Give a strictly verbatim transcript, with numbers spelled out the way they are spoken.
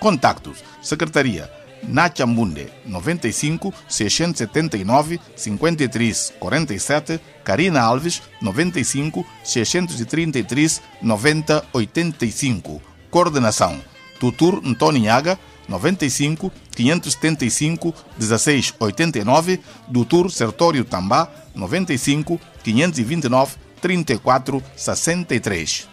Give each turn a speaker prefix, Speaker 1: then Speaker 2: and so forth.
Speaker 1: Contactos: Secretaria Nacha Mbunde, noventa e cinco, seiscentos e setenta e nove, cinquenta e três, quarenta e sete, Karina Alves, noventa e cinco, seiscentos e trinta e três, noventa, oitenta e cinco. Coordenação: Tutur Ntoniaga, noventa e cinco, quinhentos e setenta e cinco, dezesseis, oitenta e nove, Doutor Sertório Tambá, noventa e cinco, quinhentos e vinte e nove, trinta e quatro, sessenta e três.